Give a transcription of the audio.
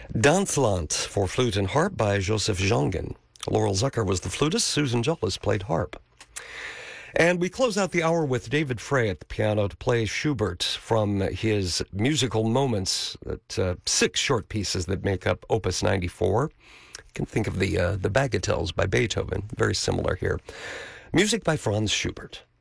Dansland for flute and harp by Joseph Jongen. Laurel Zucker was the flutist. Susan Gillis played harp. And we close out the hour with David Frey at the piano to play Schubert from his musical moments, 6 short pieces that make up Opus 94. You can think of the Bagatelles by Beethoven, very similar here. Music by Franz Schubert.